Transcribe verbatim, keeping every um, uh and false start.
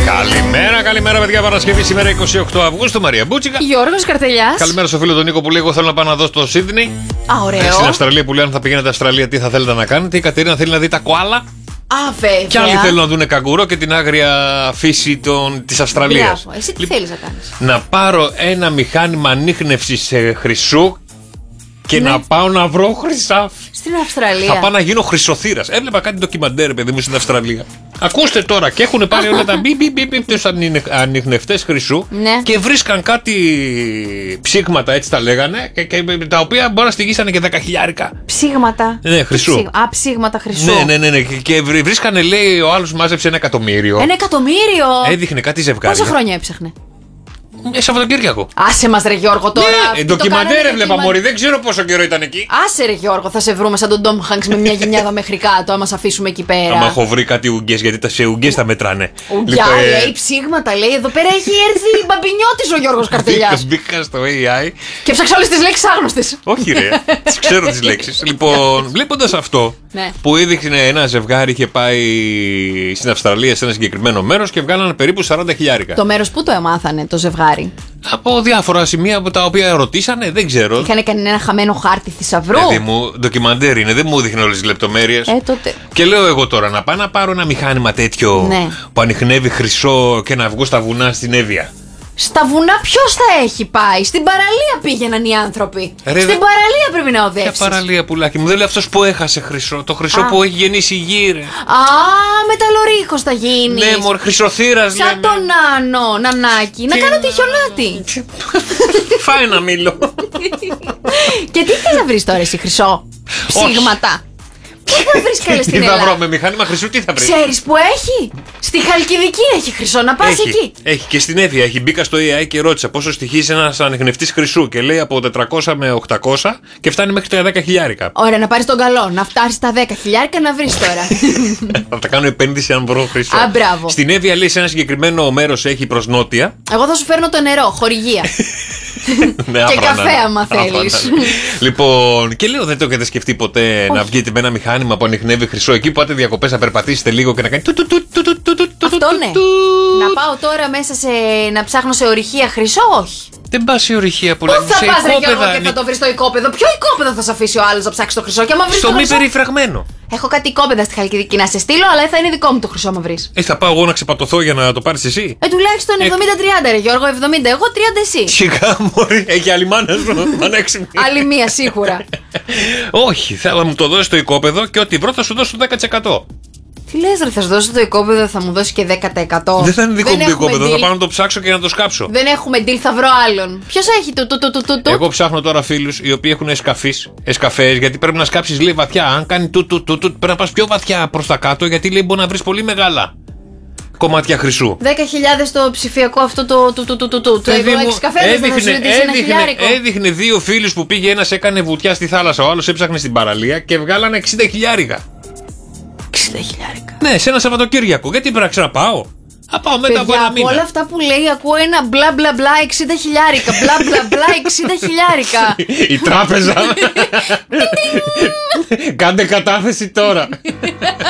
Καλημέρα, καλημέρα, παιδιά. Παρασκευή σήμερα είκοσι οκτώ Αυγούστου. Μαρία Μπούτσικα. Γιώργος Καρτελιάς. Καλημέρα στο φίλο τον Νίκο που λέει: εγώ θέλω να πάω να δω στο Σίδνεϊ. Α, ωραίο. Στην Αυστραλία που λέει: αν θα πηγαίνετε Αυστραλία, τι θα θέλετε να κάνετε. Η Κατερίνα θέλει να δει τα κοάλα. Α, βέβαια. Και άλλοι θέλουν να δουν καγκουρό και την άγρια φύση της Αυστραλίας. Μπράβο. Εσύ τι Λοιπόν, θέλεις να κάνεις? να πάρω ένα μηχάνημα ανίχνευσης ε, χρυσού και Ναι. να πάω να βρω χρυσάφι. Στην Αυστραλία. Θα πάω να γίνω χρυσοθύρας. Έβλεπα κάτι ντοκιμαντέρ, παιδί μου, στην Αυστραλία. Ακούστε τώρα, και έχουν πάρει όλα τα μπι μπι μπι μπι τους ανιχνευτές χρυσού Ναι. και βρίσκαν κάτι ψήγματα, έτσι τα λέγανε, και, και, τα οποία μπορεί να στηγήσανε και δέκα χιλιάρικα. Ψήγματα. Ναι, χρυσού. Τι ψήγ- Α, ψήγματα χρυσού. Ναι, ναι, ναι, ναι. Και, και βρι- βρίσκανε, λέει, ο άλλος μάζεψε ένα εκατομμύριο. Ένα εκατομμύριο. Έδειχνε κάτι ζευγάρια. Πόσα χρόνια έψαχνε? Ε, Σαββατοκύριακο. Άσε μας ρε Γιώργο τώρα. Ναι, αυτοί ε, το ντοκιμαντέρ κάνανε έβλεπα, ντοκιμα- μωρή, δεν ξέρω πόσο καιρό ήταν εκεί. Άσε ρε Γιώργο, θα σε βρούμε σαν τον Ντόμ Χανκς με μια γενιάδα μέχρι κάτω, άμα σε αφήσουμε εκεί πέρα. Άμα έχω βρει κάτι ουγγές, γιατί τα σε ουγγές τα μετράνε. Ουγγιά, Λοιπόν, ε, λέει, ψήγματα, λέει. Εδώ πέρα έχει έρθει η μπαμπινιώτης ο Γιώργος Καρτελιάς. Μπήκα στο έι άι. Και ψάξα όλες τις λέξεις άγνωστες. Όχι, ρε. Τις ξέρω τις λέξεις. Λοιπόν, βλέποντας αυτό Ναι. που έδειχνε ένα ζευγάρι, είχε πάει στην Αυστραλία σε ένα συγκεκριμένο μέρος και βγάλανε περίπου σαράντα χιλιάρικα. Το μέρος που το εμάθανε το ζευγάρι? Από διάφορα σημεία από τα οποία ρωτήσανε, δεν ξέρω. Είχαν κάνει ένα χαμένο χάρτη θησαυρού. Παιδί μου, ντοκιμαντέρ είναι, δεν μου δείχνε όλες τις λεπτομέρειες. Ε, τότε. Και λέω εγώ τώρα να πάω να πάρω ένα μηχάνημα τέτοιο Ναι. που ανιχνεύει χρυσό και να βγω στα βουνά στην Εύβοια. Στα βουνά ποιος θα έχει πάει? Στην παραλία πήγαιναν οι άνθρωποι. Ρε, Στην δε- παραλία πρέπει να Ποια οδεύσεις. παραλία, πουλάκι μου, δεν λέει αυτός που έχασε χρυσό. Το χρυσό Α. που έχει γεννήσει η γη, ρε. Α, μεταλλορύχος θα γίνεις. Ναι, μωρ, χρυσοθύρας Σαν λέμε. τον Νάνο, Νανάκι. Να Και- κάνω τη χιονάτη. Φάει ένα μήλο. Και τι θες να βρεις τώρα εσύ, χρυσό? Ψήγματα. Πού θα βρεις καλές στην Τι θα βρω Ελλάδα? με μηχάνημα χρυσού, τι θα βρει. Ξέρεις που έχει? Στη Χαλκιδική έχει χρυσό, να πας Έχει, εκεί. έχει και στην Εύβοια. Έχει. Μπήκα στο έι άι και ρώτησα πόσο στοιχίζει ένας ανιχνευτής χρυσού και λέει από τετρακόσια με οκτακόσια και φτάνει μέχρι τα δέκα χιλιάρικα. Ωραία, να πάρεις τον καλό, να φτάσεις στα δέκα χιλιάρικα να βρεις τώρα. Θα τα κάνω επένδυση αν βρω χρυσό. Α, μπράβο. Στην Εύβοια λέει σε ένα συγκεκριμένο μέρος έχει προς νότια. Εγώ θα σου φέρνω το νερό, χορηγία. Ναι, Και άφρανα, καφέ, ναι. άμα Άφρανα, θέλεις. ναι. Λοιπόν, και λέω δεν το έχετε σκεφτεί ποτέ να βγείτε με ένα μηχάνημα που ανιχνεύει χρυσό εκεί που πάτε διακοπές να περπατήσετε λίγο και να κάνει. του, του, του, του, του, του, του, Αυτό του, ναι. του. Να πάω τώρα μέσα σε. Να ψάχνω σε ορυχεία χρυσό, όχι. Δεν πας σε ορυχεία που Πού λέμε. θα Σε πας, ρε Γιώργο, οικόπεδα. και θα το βρει στο οικόπεδο? Ποιο οικόπεδο θα σε αφήσει ο άλλο να ψάξει το χρυσό? Και άμα βρει Στο το μη χρυσό. περιφραγμένο. Έχω κάτι οικόπεδα στη Χαλκιδική να σε στείλω, αλλά θα είναι δικό μου το χρυσό, άμα βρει. Ε, θα πάω εγώ να ξεπατωθώ για να το πάρεις εσύ. Ε, τουλάχιστον εβδομήντα τριάντα, ρε Γιώργο, εβδομήντα εγώ, τριάντα εσύ. Σιγά μωρή, έχει άλλη μάνα σου, ανέξυπνη. Άλλη μία σίγουρα. Όχι, θέλω να μου το δώσει στο οικόπεδο και ό,τι βρω θα σου δώσω δέκα τοις εκατό. Τι λες, ρε, θα σου δώσω το οικόπεδο, θα μου δώσει και δέκα τοις εκατό. Δεν θα είναι δικό μου το έχουμε οικόπεδο, θα deal. πάω να το ψάξω και να το σκάψω. Δεν έχουμε deal, θα βρω άλλον. Ποιο έχει το του του του του του. Εγώ ψάχνω τώρα φίλους οι οποίοι έχουν εσκαφείς, εσκαφές, γιατί πρέπει να σκάψεις λέει βαθιά. Αν κάνει του του του του, πρέπει να πας πιο βαθιά προς τα κάτω, γιατί λέει μπορεί να βρεις πολύ μεγάλα κομμάτια χρυσού. δέκα χιλιάδες το ψηφιακό αυτό το του του του του του. Το Παιδί εγώ μου, έξι καφέδες δεν θα σου έδειχνε, ζητήσει ένα έδειχνε, χιλιάρικο. έδειχνε δύο φίλους που πήγε, ένας έκανε βουτιά στη θάλασσα, ο άλλος έψαχνε στην παραλία και βγάλανε εξήντα χιλιάρικα. εξήντα χιλιάρικα. Ναι, σε ένα Σαββατοκύριακο. Γιατί πρέπει να ξαναπάω. Θα πάω μετά από Παιδιά, ένα από μήνα. όλα αυτά που λέει ακούω ένα μπλα μπλα μπλα εξήντα χιλιάρικα. Μπλα μπλα μπλα εξήντα χιλιάρικα. Η τράπεζα. Κάντε κατάθεση τώρα.